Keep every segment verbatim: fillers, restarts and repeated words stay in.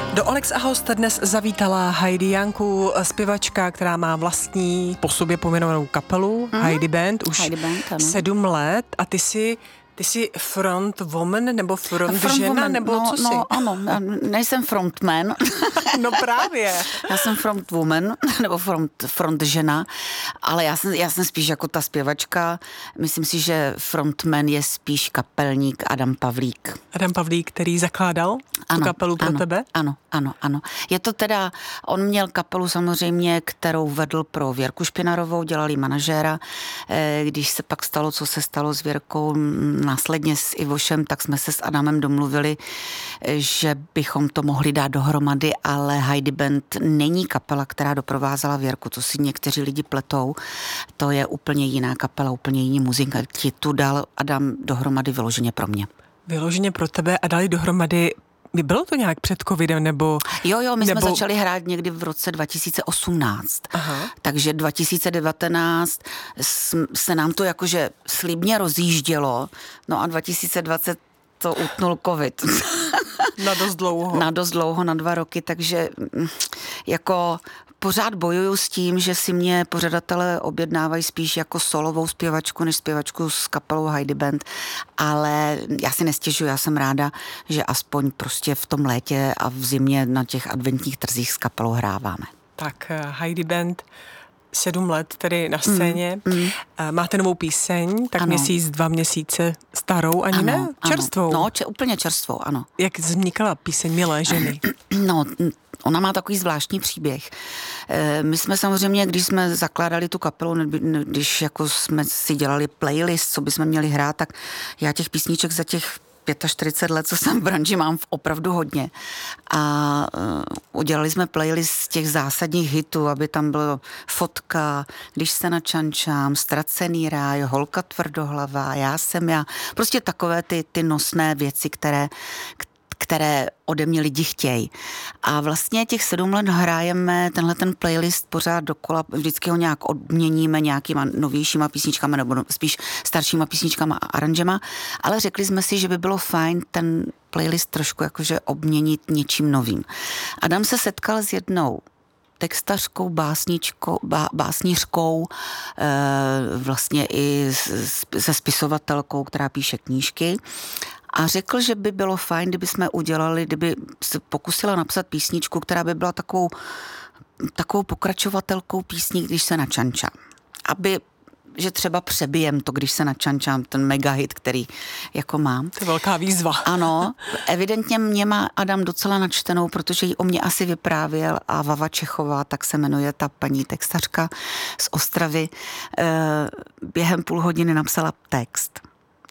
Do Alex a host dnes zavítala Heidi Janku, zpěvačka, která má vlastní po sobě pomenovanou kapelu, mm-hmm. Heidi Band, už Heidi Band, sedm let a ty jsi Ty jsi front woman nebo front, front žena, woman, nebo no, co jsi? No ano, já nejsem frontman. No právě. Já jsem front woman, nebo front, front žena, ale já jsem, já jsem spíš jako ta zpěvačka. Myslím si, že frontman je spíš kapelník Adam Pavlík. Adam Pavlík, který zakládal ano, tu kapelu pro ano, tebe? Ano, ano, ano. Je to teda, on měl kapelu samozřejmě, kterou vedl pro Věrku Špinarovou, dělal jí manažéra. Když se pak stalo, co se stalo s Věrkou, následně s Ivošem, tak jsme se s Adamem domluvili, že bychom to mohli dát dohromady, ale Heidi Band není kapela, která doprovázela Věrku, to si někteří lidi pletou. To je úplně jiná kapela, úplně jiný muzikanti. Tu dal Adam dohromady vyloženě pro mě. Vyloženě pro tebe a dali dohromady. Bylo to nějak před covidem, nebo... Jo, jo, my nebo... jsme začali hrát někdy v roce dva tisíce osmnáct. Aha. Takže dva tisíce devatenáct se nám to jakože slibně rozjíždělo, no a dva tisíce dvacet to utnul covid. Na dost dlouho. Na dost dlouho, na dva roky, takže jako... Pořád bojuju s tím, že si mě pořadatelé objednávají spíš jako solovou zpěvačku, než zpěvačku s kapelou Heidi Band, ale já si nestěžuji, já jsem ráda, že aspoň prostě v tom létě a v zimě na těch adventních trzích s kapelou hráváme. Tak Heidi Band, sedm let tedy na scéně, mm, mm. máte novou píseň, tak ano. měsíc, dva měsíce starou, ani ano, ne? Čerstvou. Ano. No, če, úplně čerstvou, ano. Jak vznikala píseň Milé ženy? No, ona má takový zvláštní příběh. My jsme samozřejmě, když jsme zakládali tu kapelu, když jako jsme si dělali playlist, co bychom měli hrát, tak já těch písniček za těch čtyřicet pět let, co jsem v branži, mám opravdu hodně. A uh, udělali jsme playlist z těch zásadních hitů, aby tam bylo Fotka, Když se načančám, Ztracený ráj, Holka tvrdohlavá, Já jsem já. Prostě takové ty, ty nosné věci, které, které ode mě lidi chtějí. A vlastně těch sedm let hrajeme tenhle ten playlist pořád dokola, vždycky ho nějak odměníme nějakýma novějšíma písničkama nebo spíš staršíma písničkama a aranžema, ale řekli jsme si, že by bylo fajn ten playlist trošku jakože obměnit něčím novým. Adam se setkal s jednou textařkou, básničkou, bá, básnířkou, e, vlastně i se spisovatelkou, která píše knížky. A řekl, že by bylo fajn, kdyby jsme udělali, kdyby se pokusila napsat písničku, která by byla takovou, takovou pokračovatelkou písní, Když se načančám. Aby, že třeba přebijem to, Když se načančám, ten megahit, který jako mám. To je velká výzva. Ano, evidentně mě má Adam docela načtenou, protože ji o mě asi vyprávěl a Vava Čechová, tak se jmenuje ta paní textařka z Ostravy, během půl hodiny napsala text.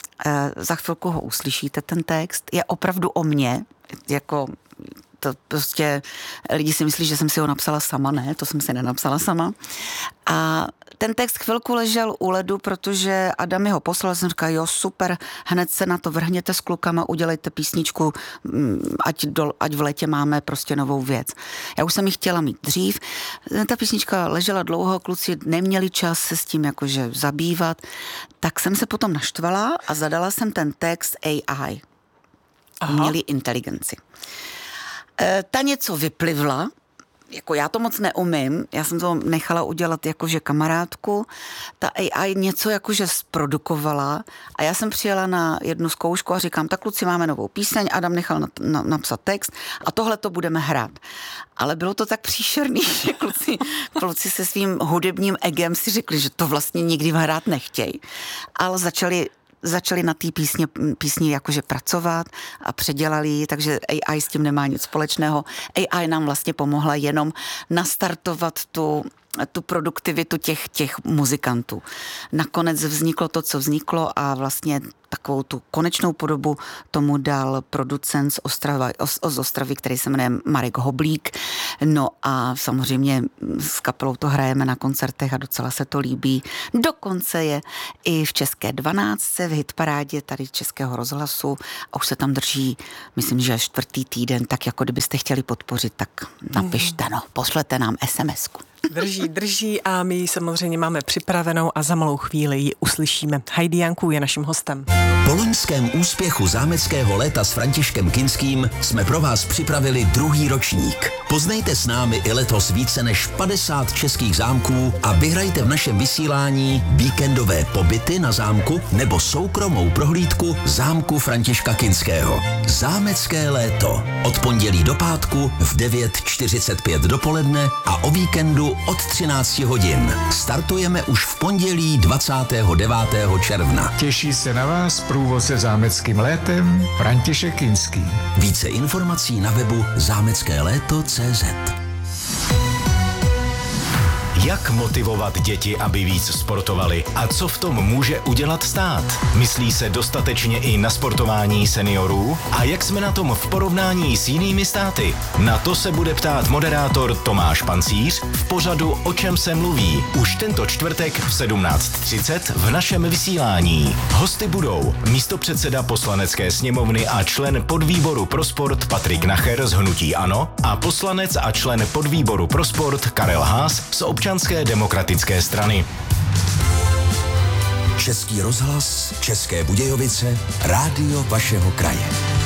Za chvilku ho uslyšíte, ten text. Je opravdu o mně, jako to prostě lidi si myslí, že jsem si ho napsala sama, ne, to jsem si nenapsala sama. A ten text chvilku ležel u ledu, protože Adam mi ho poslal, jsem říkala, jo, super, hned se na to vrhněte s klukama, udělejte písničku, ať, do, ať v létě máme prostě novou věc. Já už jsem ji chtěla mít dřív, ta písnička ležela dlouho, kluci neměli čas se s tím jakože zabývat, tak jsem se potom naštvala a zadala jsem ten text A I, umělý inteligenci. Ta něco vyplivla, jako já to moc neumím, já jsem to nechala udělat jakože kamarádku, ta A I něco jakože zprodukovala a já jsem přijela na jednu zkoušku a říkám, tak kluci, máme novou píseň, Adam nechal na, na, napsat text a tohle to budeme hrát. Ale bylo to tak příšerný, že kluci, kluci se svým hudebním egem si řekli, že to vlastně nikdy hrát nechtějí, ale začali začali na té písně, písni jakože pracovat a předělali ji, takže A I s tím nemá nic společného. A I nám vlastně pomohla jenom nastartovat tu, tu produktivitu těch, těch muzikantů. Nakonec vzniklo to, co vzniklo a vlastně takovou tu konečnou podobu tomu dal producent z Ostravy, z Ostravy, který se jmenuje Marek Hoblík. No a samozřejmě s kapelou to hrajeme na koncertech a docela se to líbí. Dokonce je i v České dvanáctce v hitparádě tady Českého rozhlasu a už se tam drží, myslím, že čtvrtý týden, tak jako kdybyste chtěli podpořit, tak napište, no, pošlete nám es em esku. Drží, drží a my ji samozřejmě máme připravenou a za malou chvíli ji uslyšíme. Heidi Janku je naším hostem. Po loňském úspěchu zámeckého léta s Františkem Kinským jsme pro vás připravili druhý ročník. Poznejte s námi i letos více než padesát českých zámků a vyhrajte v našem vysílání víkendové pobyty na zámku nebo soukromou prohlídku zámku Františka Kinského. Zámecké léto. Od pondělí do pátku v devět čtyřicet pět dopoledne a o víkendu od třináct hodin. Startujeme už v pondělí dvacátého devátého června. Těší se na vás průvodce zámeckým létem František Kinský. Více informací na webu zámecké léto tečka cé zet. Jak motivovat děti, aby víc sportovali a co v tom může udělat stát? Myslí se dostatečně i na sportování seniorů? A jak jsme na tom v porovnání s jinými státy? Na to se bude ptát moderátor Tomáš Pancíř v pořadu O čem se mluví už tento čtvrtek v sedmnáct třicet v našem vysílání. Hosty budou místopředseda Poslanecké sněmovny a člen podvýboru pro sport Patrik Nacher z hnutí ANO a poslanec a člen podvýboru pro sport Karel Haas z Občanské demokratické strany. Český rozhlas, České Budějovice, rádio vašeho kraje.